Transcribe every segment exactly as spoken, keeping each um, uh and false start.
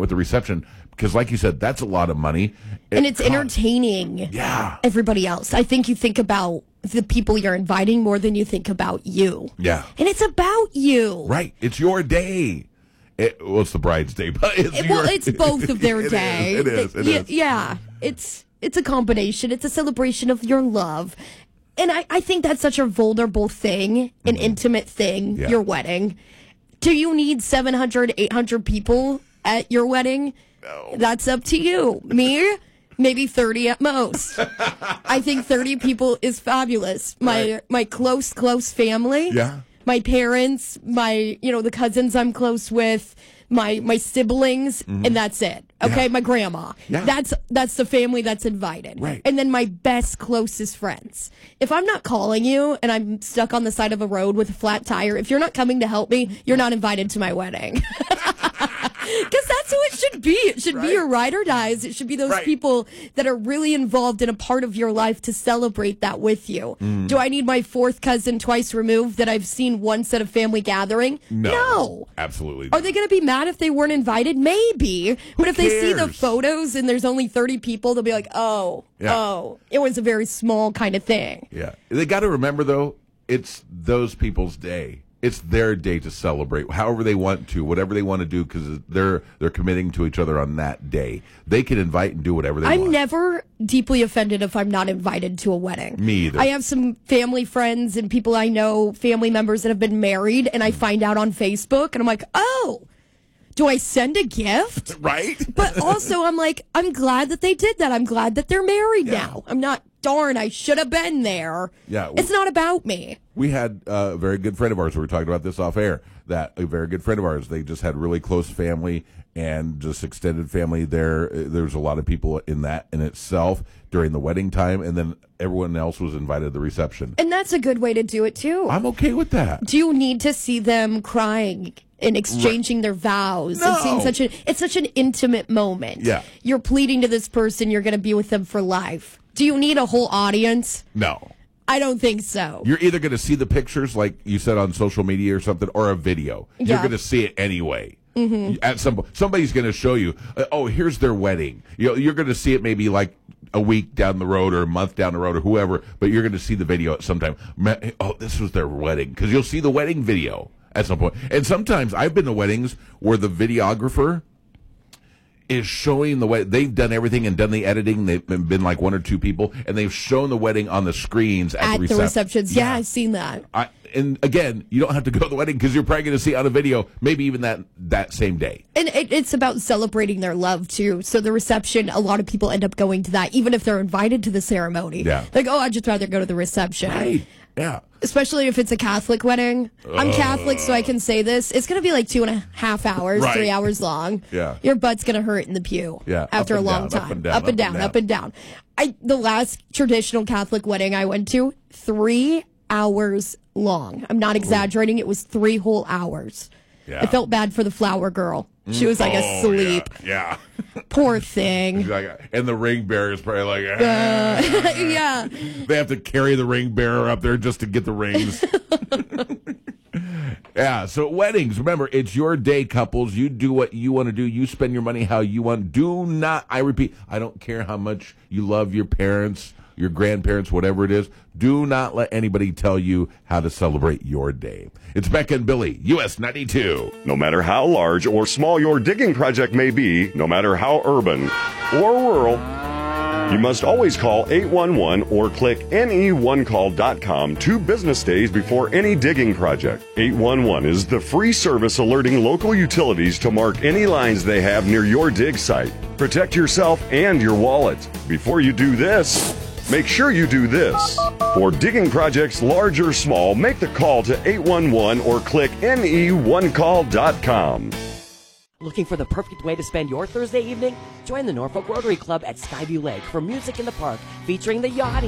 with the reception because, like you said, that's a lot of money. It and it's costs. entertaining Yeah. everybody else. I think you think about the people you're inviting more than you think about you. Yeah. And it's about you. Right. It's your day. It, well, it's the bride's day, but it's It- your, well, it's both of their it day. Is, it is. It yeah, is. yeah. It's it's a combination. It's a celebration of your love. And I, I think that's such a vulnerable thing, an Mm-hmm. intimate thing, Yeah. your wedding. Do you need seven hundred, eight hundred people at your wedding? No. That's up to you. Me? Maybe thirty at most. I think thirty people is fabulous. My Right. my close, close family. Yeah. My parents, my, you know, the cousins I'm close with, my my siblings, and that's it. Okay, Mm-hmm. Yeah. my grandma. Yeah. That's that's the family that's invited. Right. And then my best closest friends. If I'm not calling you and I'm stuck on the side of a road with a flat tire, if you're not coming to help me, you're not invited to my wedding. Because that's who it should be. It should Right. be your ride or dies. It should be those Right. people that are really involved in a part of your life to celebrate that with you. Mm. Do I need my fourth cousin twice removed that I've seen once at a family gathering? No. No. Absolutely. Are they going to be mad if they weren't invited? Maybe. But if they see the cares? photos and there's only thirty people, they'll be like, oh, Yeah. oh, it was a very small kind of thing. Yeah. They got to remember, though, it's those people's day. It's their day to celebrate, however they want to, whatever they want to do, because they're they're committing to each other on that day. They can invite and do whatever they I'm want. never deeply offended if I'm not invited to a wedding. Me either. I have some family friends and people I know, family members that have been married, and I Mm. find out on Facebook, and I'm like, oh, do I send a gift? Right? But also, I'm like, I'm glad that they did that. I'm glad that they're married Yeah. now. I'm not, darn, I should have been there. Yeah, It's not about me. We had uh, a very good friend of ours. We were talking about this off air. That a very good friend of ours. They just had really close family and just extended family. There, there's a lot of people in that in itself during the wedding time, and then everyone else was invited to the reception. And that's a good way to do it, too. I'm okay with that. Do you need to see them crying and exchanging their vows and seeing No. such a it's such an intimate moment? Yeah. You're pleading to this person, you're going to be with them for life. Do you need a whole audience? No. I don't think so. You're either going to see the pictures, like you said on social media or something, or a video. You're Yeah. going to see it anyway. Mm-hmm. At some somebody's going to show you. Uh, oh, here's their wedding. You know, you're going to see it maybe like a week down the road or a month down the road or whoever. But you're going to see the video at some time. Ma- Oh, this was their wedding, because you'll see the wedding video at some point. And sometimes I've been to weddings where the videographer is showing the way they've done everything and done the editing. They've been, been like one or two people, and they've shown the wedding on the screens at, At the, the reception. receptions. Yeah, I've seen that. I, and again, you don't have to go to the wedding because you're probably going to see on a video, maybe even that that same day. And it, it's about celebrating their love, too. So the reception, a lot of people end up going to that, even if they're invited to the ceremony. Yeah. Like, oh, I'd just rather go to the reception. Right? Yeah. Especially if it's a Catholic wedding. I'm Catholic, so I can say this. It's going to be like two and a half hours, Right. three hours long. Yeah. Your butt's going to hurt in the pew. Yeah, After up a and long down, up time. and down, up and down, up and down. I the last traditional Catholic wedding I went to, three hours long. I'm not exaggerating. It was three whole hours. Yeah. I felt bad for the flower girl. She was like Oh, asleep. Yeah. Poor thing. yeah. Like, and the ring bearer is probably like, Uh, yeah. they have to carry the ring bearer up there just to get the rings. Yeah, so weddings, remember, it's your day, couples. You do what you want to do. You spend your money how you want. Do not, I repeat, I don't care how much you love your parents, your grandparents, whatever it is. Do not let anybody tell you how to celebrate your day. It's Becca and Billy, U S ninety-two. No matter how large or small your digging project may be, no matter how urban or rural, you must always call eight one one or click N E one call dot com two business days before any digging project. eight one one is the free service alerting local utilities to mark any lines they have near your dig site. Protect yourself and your wallet. Before you do this, make sure you do this. For digging projects large or small, make the call to eight one one or click N E one call dot com. Looking for the perfect way to spend your Thursday evening? Join the Norfolk Rotary Club at Skyview Lake for music in the park featuring the Yachties.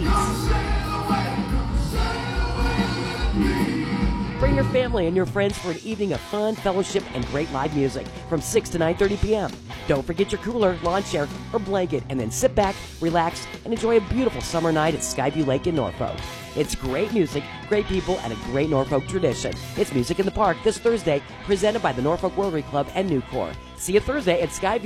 Bring your family and your friends for an evening of fun, fellowship, and great live music from six to nine thirty p.m. Don't forget your cooler, lawn chair, or blanket, and then sit back, relax, and enjoy a beautiful summer night at Skyview Lake in Norfolk. It's great music, great people, and a great Norfolk tradition. It's Music in the Park this Thursday, presented by the Norfolk Rotary Club and Nucor. See you Thursday at Skyview.